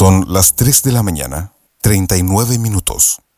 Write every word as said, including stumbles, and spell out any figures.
Son las tres de la mañana, treinta y nueve minutos.